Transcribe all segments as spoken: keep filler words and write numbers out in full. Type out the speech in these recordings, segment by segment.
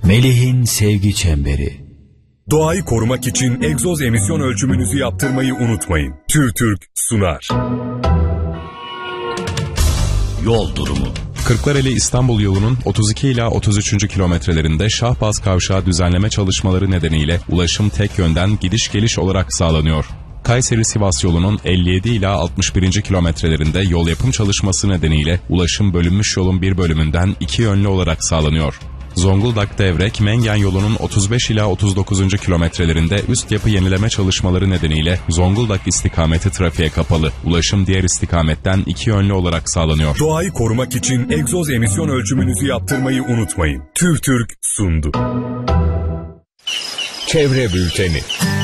Melih'in Sevgi Çemberi. Doğayı korumak için egzoz emisyon ölçümünüzü yaptırmayı unutmayın. TÜRTÜRK sunar. Yol durumu. Kırklareli İstanbul yolunun otuz iki ila otuz üçüncü kilometrelerinde Şahbaz Kavşağı düzenleme çalışmaları nedeniyle ulaşım tek yönden gidiş geliş olarak sağlanıyor. Kayseri-Sivas yolunun elli yedi ila altmış birinci kilometrelerinde yol yapım çalışması nedeniyle ulaşım bölünmüş yolun bir bölümünden iki yönlü olarak sağlanıyor. Zonguldak-Devrek-Mengen yolunun otuz beş ila otuz dokuzuncu kilometrelerinde üst yapı yenileme çalışmaları nedeniyle Zonguldak istikameti trafiğe kapalı. Ulaşım diğer istikametten iki yönlü olarak sağlanıyor. Doğayı korumak için egzoz emisyon ölçümünüzü yaptırmayı unutmayın. TÜRTÜRK sundu. Çevre Bülteni.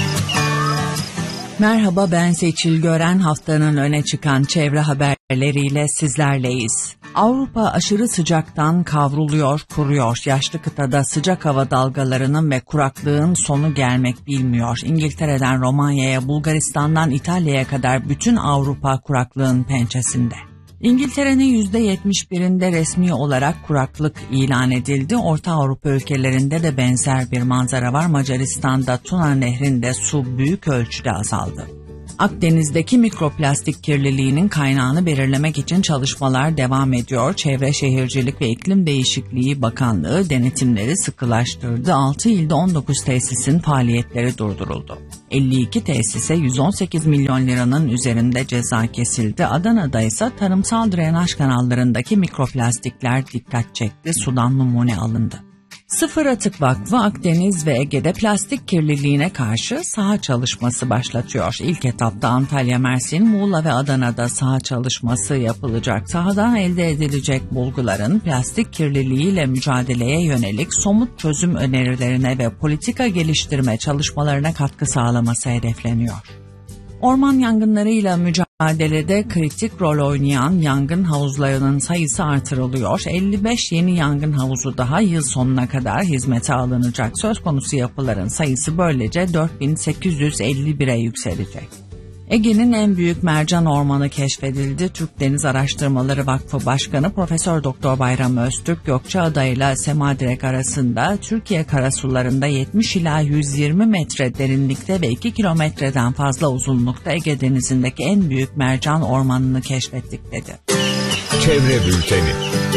Merhaba, ben Seçil Gören. Haftanın öne çıkan çevre haberleriyle sizlerleyiz. Avrupa aşırı sıcaktan kavruluyor, kuruyor. Yaşlı kıtada sıcak hava dalgalarının ve kuraklığın sonu gelmek bilmiyor. İngiltere'den Romanya'ya, Bulgaristan'dan İtalya'ya kadar bütün Avrupa kuraklığın pençesinde. İngiltere'nin yüzde yetmiş birinde resmi olarak kuraklık ilan edildi. Orta Avrupa ülkelerinde de benzer bir manzara var. Macaristan'da Tuna Nehri'nde su büyük ölçüde azaldı. Akdeniz'deki mikroplastik kirliliğinin kaynağını belirlemek için çalışmalar devam ediyor. Çevre Şehircilik ve İklim Değişikliği Bakanlığı denetimleri sıkılaştırdı. altı ilde on dokuz tesisin faaliyetleri durduruldu. elli iki tesise yüz on sekiz milyon liranın üzerinde ceza kesildi. Adana'da ise tarımsal drenaj kanallarındaki mikroplastikler dikkat çekti. Sudan numune alındı. Sıfır Atık Vakfı Akdeniz ve Ege'de plastik kirliliğine karşı saha çalışması başlatıyor. İlk etapta Antalya, Mersin, Muğla ve Adana'da saha çalışması yapılacak. Sahadan elde edilecek bulguların plastik kirliliğiyle mücadeleye yönelik somut çözüm önerilerine ve politika geliştirme çalışmalarına katkı sağlaması hedefleniyor. Orman yangınlarıyla mücadelede kritik rol oynayan yangın havuzlarının sayısı artırılıyor. elli beş yeni yangın havuzu daha yıl sonuna kadar hizmete alınacak. Söz konusu yapıların sayısı böylece dört bin sekiz yüz elli bire yükselecek. Ege'nin en büyük mercan ormanı keşfedildi. Türk Deniz Araştırmaları Vakfı Başkanı Profesör Doktor Bayram Öztürk, Gökçeada ile Semadirek arasında Türkiye karasularında yetmiş ila yüz yirmi metre derinlikte ve iki kilometreden fazla uzunlukta Ege Denizi'ndeki en büyük mercan ormanını keşfettik dedi. Çevre Bülteni.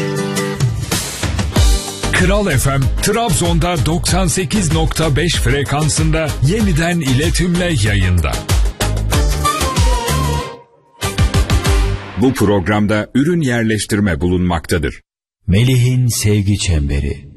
Kral F M, Trabzon'da doksan sekiz nokta beş frekansında yeniden iletimle yayında. Bu programda ürün yerleştirme bulunmaktadır. Melih'in Sevgi Çemberi.